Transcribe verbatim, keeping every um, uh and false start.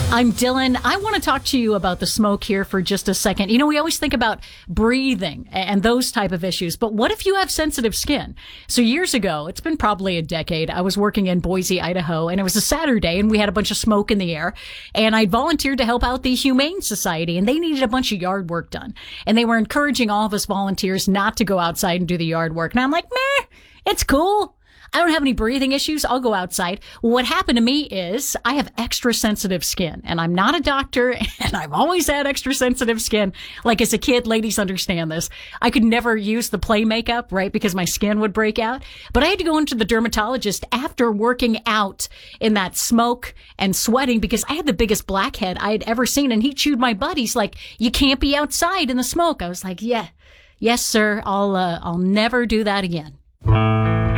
I'm Dylan. I want to talk to you about the smoke here for just a second. You know, we always think about breathing and those type of issues, but what if you have sensitive skin? So years ago, it's been probably a decade, I was working in Boise, Idaho, and it was a Saturday, and we had a bunch of smoke in the air, and I volunteered to help out the Humane Society, and they needed a bunch of yard work done. And they were encouraging all of us volunteers not to go outside and do the yard work. And I'm like, meh, it's cool. I don't have any breathing issues. I'll go outside. Well, what happened to me is I have extra sensitive skin, and I'm not a doctor, and I've always had extra sensitive skin. Like as a kid, ladies understand this. I could never use the play makeup, right? Because my skin would break out. But I had to go into the dermatologist after working out in that smoke and sweating because I had the biggest blackhead I had ever seen. And he chewed my butt. He's like, you can't be outside in the smoke. I was like, yeah, yes, sir. I'll, uh, I'll never do that again.